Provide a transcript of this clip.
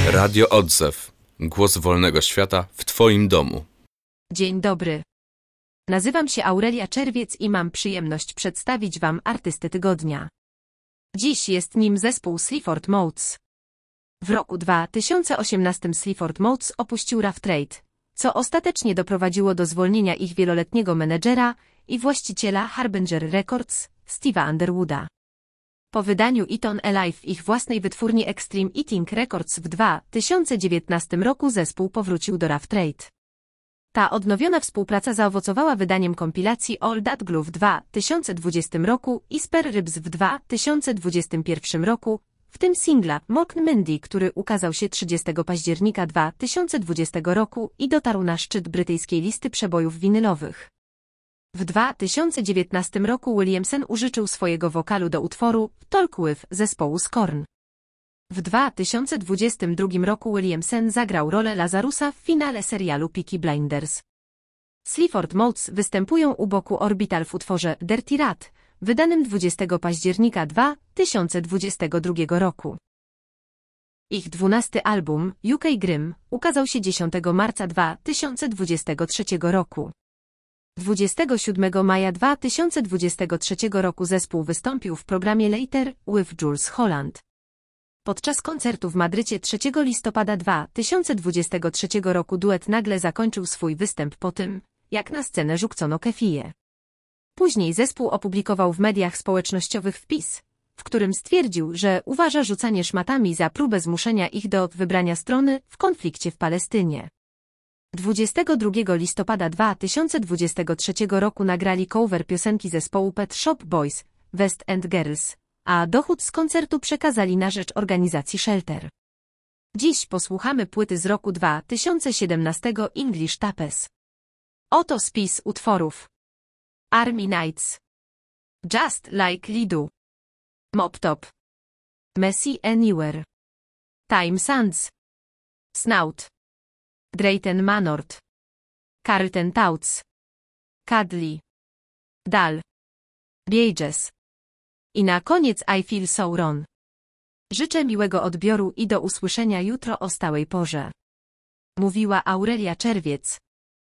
Radio Odzew. Głos wolnego świata w Twoim domu. Dzień dobry. Nazywam się Aurelia Czerwiec i mam przyjemność przedstawić Wam artystę tygodnia. Dziś jest nim zespół Sleaford Mods. W roku 2018 Sleaford Mods opuścił Rough Trade, co ostatecznie doprowadziło do zwolnienia ich wieloletniego menedżera i właściciela Harbinger Records, Steve'a Underwooda. Po wydaniu Eaton Alive ich własnej wytwórni Extreme Eating Records w 2019 roku zespół powrócił do Rough Trade. Ta odnowiona współpraca zaowocowała wydaniem kompilacji All That Glue w 2020 roku i Spare Ribs w 2021 roku, w tym singla Mork Mindy, który ukazał się 30 października 2020 roku i dotarł na szczyt brytyjskiej listy przebojów winylowych. W 2019 roku Williamson użyczył swojego wokalu do utworu Talk With zespołu Scorn. W 2022 roku Williamson zagrał rolę Lazarusa w finale serialu Peaky Blinders. Sleaford Mods występują u boku Orbital w utworze Dirty Rat, wydanym 20 października 2022 roku. Ich 12 album, UK Grim, ukazał się 10 marca 2023 roku. 27 maja 2023 roku zespół wystąpił w programie Later with Jules Holland. Podczas koncertu w Madrycie 3 listopada 2023 roku duet nagle zakończył swój występ po tym, jak na scenę rzucono kefiję. Później zespół opublikował w mediach społecznościowych wpis, w którym stwierdził, że uważa rzucanie szmatami za próbę zmuszenia ich do wybrania strony w konflikcie w Palestynie. 22 listopada 2023 roku nagrali cover piosenki zespołu Pet Shop Boys, West End Girls, a dochód z koncertu przekazali na rzecz organizacji Shelter. Dziś posłuchamy płyty z roku 2017 English Tapes. Oto spis utworów. Army Nights, Just Like Lidu, Mop Top, Messy Anywhere, Time Sands, Snout, Drayton Manort, Carlton Touts, Cadley, Dal, Bieges. I na koniec I Feel So Wrong. Życzę miłego odbioru i do usłyszenia jutro o stałej porze. Mówiła Aurelia Czerwiec.